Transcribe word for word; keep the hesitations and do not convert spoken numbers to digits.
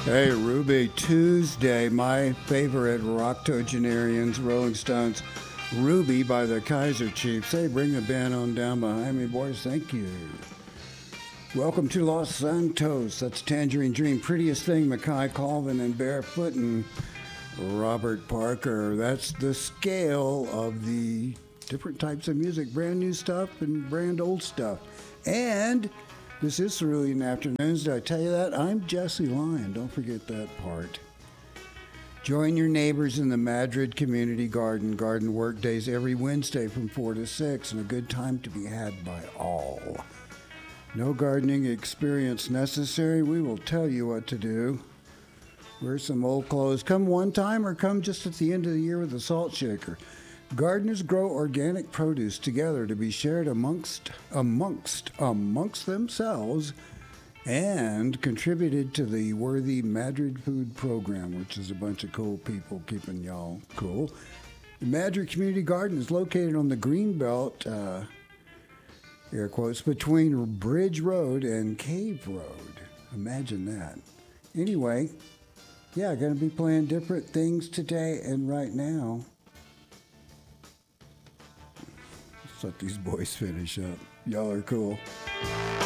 Hey, Ruby Tuesday, my favorite octogenarians, Rolling Stones. Ruby by the Kaiser Chiefs. Hey, bring the band on down behind me, boys. Thank you. Welcome to Los Santos. That's Tangerine Dream. Prettiest Thing, Mackay Colvin and Barefoot and Robert Parker. That's the scale of the different types of music. Brand new stuff and brand old stuff. And this is Cerulean Afternoons. Did I tell you that? I'm Jesse Lyon. Don't forget that part. Join your neighbors in the Madrid Community Garden. Garden work days every Wednesday from four to six, and a good time to be had by all. No gardening experience necessary. We will tell you what to do. Wear some old clothes. Come one time or come just at the end of the year with a salt shaker. Gardeners grow organic produce together to be shared amongst, amongst, amongst themselves and contributed to the Worthy Madrid Food Program, which is a bunch of cool people keeping y'all cool. The Madrid Community Garden is located on the Greenbelt, uh, air quotes, between Bridge Road and Cave Road. Imagine that. Anyway, yeah, going to be playing different things today and right now. Let's let these boys finish up. Y'all are cool.